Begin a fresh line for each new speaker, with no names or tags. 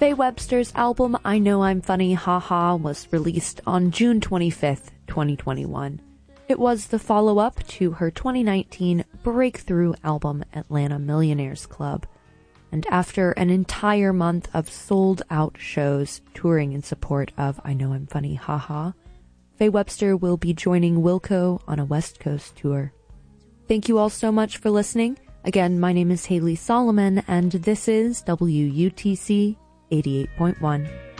Faye Webster's album I Know I'm Funny, Haha was released on June 25th, 2021. It was the follow-up to her 2019 breakthrough album Atlanta Millionaires Club. And after an entire month of sold-out shows touring in support of I Know I'm Funny, Haha, Faye Webster will be joining Wilco on a West Coast tour. Thank you all so much for listening. Again, my name is Haley Solomon, and this is WUTC 88.1.